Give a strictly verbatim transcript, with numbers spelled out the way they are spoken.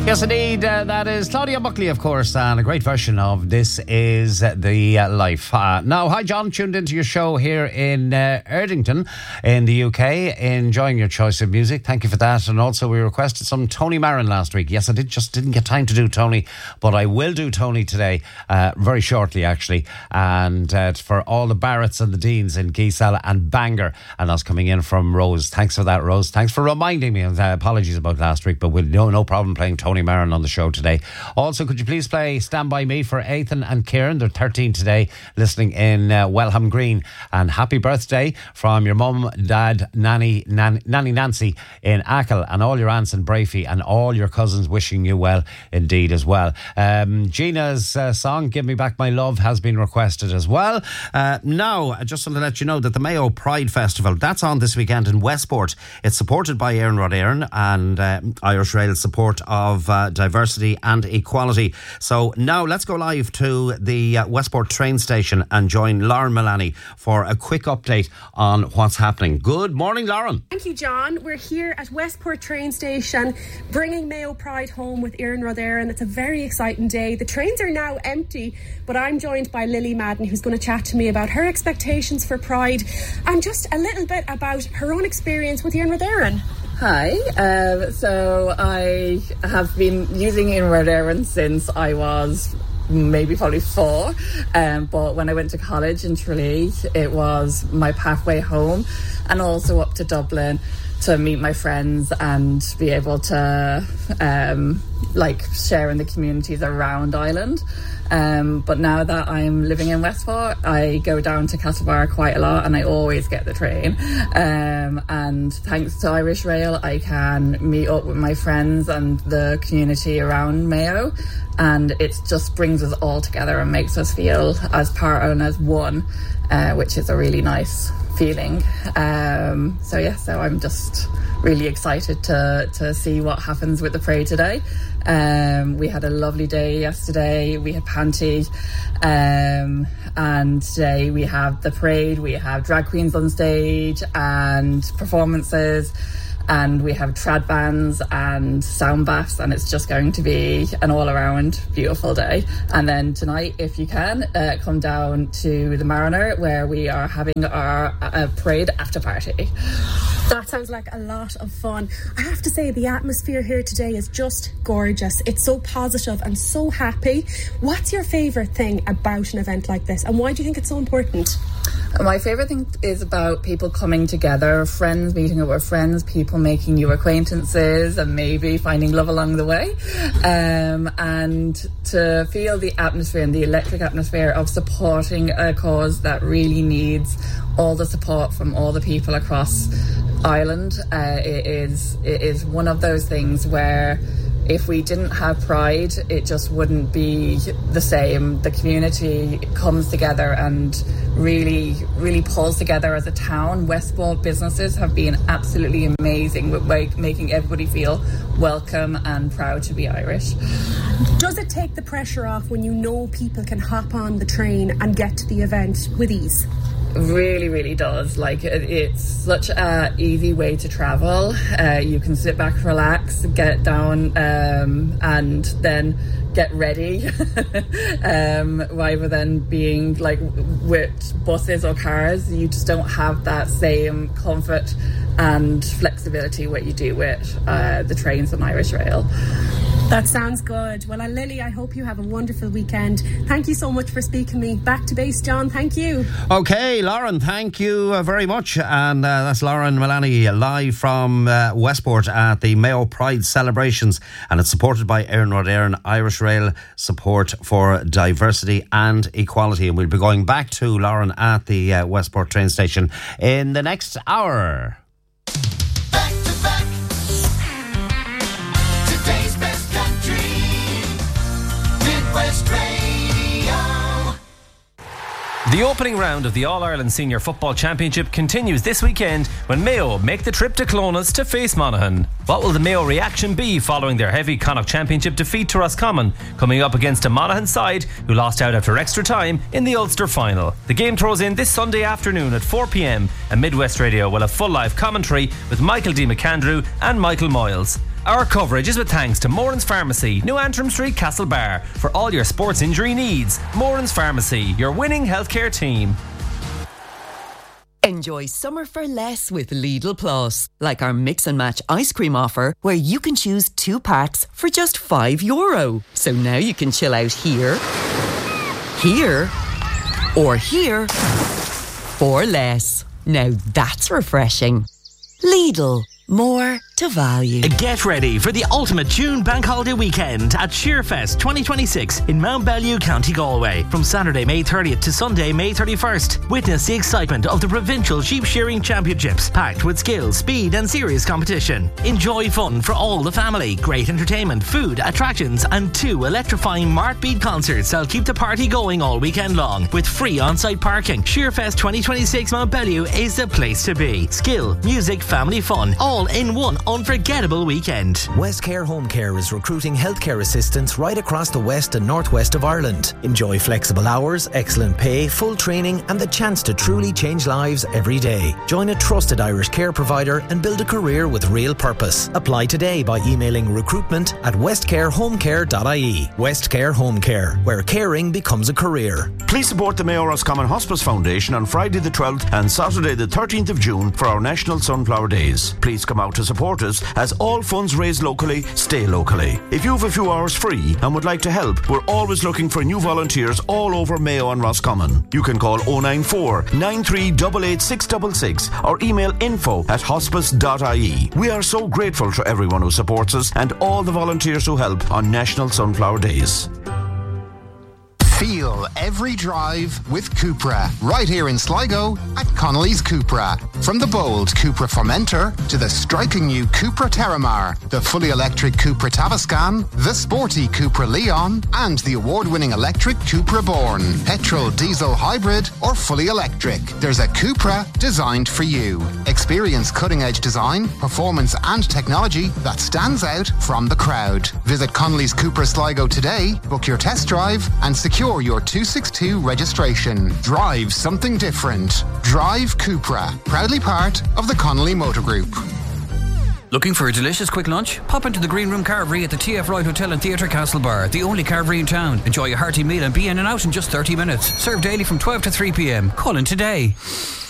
Yes, indeed. Uh, that is Claudia Buckley, of course, and a great version of This Is the uh, Life. Uh, now, hi, John. Tuned into your show here in uh, Erdington in the U K. Enjoying your choice of music. Thank you for that. And also, we requested some Tony Marin last week. Yes, I did just didn't get time to do Tony, but I will do Tony today, uh, very shortly, actually. And uh, for all the Barretts and the Deans in Geesala and Bangor. And that's coming in from Rose. Thanks for that, Rose. Thanks for reminding me. Uh, apologies about last week, but we'll no, no problem playing Tony Marin on the show today. Also, could you please play Stand By Me for Ethan and Kieran? They're thirteen today, listening in uh, Wellham Green. And happy birthday from your mum, dad, nanny, nan- nanny Nancy in Achill, and all your aunts in Brafey, and all your cousins wishing you well indeed as well. Um, Gina's uh, song, Give Me Back My Love, has been requested as well. Uh, now, I just want to let you know that the Mayo Pride Festival, that's on this weekend in Westport. It's supported by Éireann Rud Éireann and uh, Irish Rail support of uh, diversity and equality. So now let's go live to the uh, Westport train station and join Lauren Mullaney for a quick update on what's happening. Good morning, Lauren. Thank you, John. We're here at Westport train station bringing Mayo Pride home with Éireann Rud Éireann. It's a very exciting day. The trains are now empty, but I'm joined by Lily Madden, who's going to chat to me about her expectations for Pride and just a little bit about her own experience with Éireann Rud Éireann. Hi, um, so I have been using Éireann Rud Éireann since I was maybe probably four, um, but when I went to college in Tralee, it was my pathway home, and also up to Dublin to meet my friends and be able to um, like share in the communities around Ireland. Um, but now that I'm living in Westport, I go down to Castlebar quite a lot, and I always get the train. Um, and thanks to Irish Rail, I can meet up with my friends and the community around Mayo, and it just brings us all together and makes us feel as part and as one, uh, which is a really nice feeling. Um, so yeah, so I'm just really excited to to see what happens with the parade today. Um, we had a lovely day yesterday. We had Panty, um, and today we have the parade. We have drag queens on stage and performances, and we have trad bands and sound baths, and it's just going to be an all-around beautiful day. And then tonight, if you can, uh, come down to the Mariner, where we are having our uh, parade after party. That sounds like a lot of fun. I have to say, the atmosphere here today is just gorgeous. It's so positive and so happy. What's your favourite thing about an event like this, and why do you think it's so important? My favourite thing is about people coming together, friends meeting up with friends, people making new acquaintances and maybe finding love along the way, um, and to feel the atmosphere and the electric atmosphere of supporting a cause that really needs all the support from all the people across Ireland. Uh, it is it is one of those things where if we didn't have Pride, it just wouldn't be the same. The community comes together and really, really pulls together as a town. Westport businesses have been absolutely amazing with make, making everybody feel welcome and proud to be Irish. Does it take the pressure off when you know people can hop on the train and get to the event with ease? Really, really does. Like, it's such a easy way to travel. Uh, you can sit back, relax, get down, um, and then get ready, um, rather than being like with buses or cars. You just don't have that same comfort and flexibility what you do with uh, the trains on Irish Rail. That sounds good. Well, uh, Lily, I hope you have a wonderful weekend. Thank you so much for speaking to me. Back to base, John. Thank you. Okay, Lauren, thank you uh, very much. And uh, that's Lauren Mullaney live from uh, Westport at the Mayo Pride celebrations. And it's supported by Éireann Rud Éireann, Irish Rail support for diversity and equality. And we'll be going back to Lauren at the uh, Westport train station in the next hour. Back to back. Today's best country. Midwest Radio. The opening round of the All-Ireland Senior Football Championship continues this weekend when Mayo make the trip to Clones to face Monaghan. What will the Mayo reaction be following their heavy Connacht Championship defeat to Roscommon, coming up against a Monaghan side who lost out after extra time in the Ulster final? The game throws in this Sunday afternoon at four p m and Midwest Radio will have full live commentary with Michael D. McAndrew and Michael Moyles. Our coverage is with thanks to Moran's Pharmacy, New Antrim Street, Castlebar. For all your sports injury needs, Moran's Pharmacy, your winning healthcare team. Enjoy summer for less with Lidl Plus. Like our mix and match ice cream offer, where you can choose two packs for just five euro. So now you can chill out here, here, or here for less. Now that's refreshing. Lidl, more to value. Get ready for the ultimate June Bank Holiday weekend at Shearfest twenty twenty-six in Mount Bellew, County Galway. From Saturday, May thirtieth to Sunday, May thirty-first. Witness the excitement of the Provincial Sheep Shearing Championships, packed with skill, speed and serious competition. Enjoy fun for all the family, great entertainment, food, attractions and two electrifying Mart Beat concerts that'll keep the party going all weekend long with free on-site parking. Shearfest twenty twenty-six Mount Bellew is the place to be. Skill, music, family fun, all in one unforgettable weekend. West Care Home Care is recruiting healthcare assistants right across the west and northwest of Ireland. Enjoy flexible hours, excellent pay, full training and the chance to truly change lives every day. Join a trusted Irish care provider and build a career with real purpose. Apply today by emailing recruitment at westcarehomecare dot I E. West Care Home Care, where caring becomes a career. Please support the Mayo Roscommon Hospice Foundation on Friday the twelfth and Saturday the thirteenth of June for our National Sunflower Days. Please come out to support us, as all funds raised locally stay locally. If you have a few hours free and would like to help, we're always looking for new volunteers all over Mayo and Roscommon. You can call oh nine four, nine three eight eight, six six six or email info at hospice dot I E. We are so grateful to everyone who supports us and all the volunteers who help on National Sunflower Days. Feel every drive with Cupra, right here in Sligo at Connolly's Cupra. From the bold Cupra Formentor to the striking new Cupra Terramar, the fully electric Cupra Tavascan, the sporty Cupra Leon, and the award-winning electric Cupra Born. Petrol, diesel, hybrid, or fully electric, there's a Cupra designed for you. Experience cutting-edge design, performance, and technology that stands out from the crowd. Visit Connolly's Cupra Sligo today, book your test drive, and secure your two sixty-two registration. Drive something different. Drive Cupra, proudly part of the Connolly Motor Group. Looking for a delicious quick lunch? Pop into the Green Room Carvery at the T F Wright Hotel and Theatre Castlebar, the only carvery in town. Enjoy a hearty meal and be in and out in just thirty minutes. Served daily from twelve to three p m. Call in today.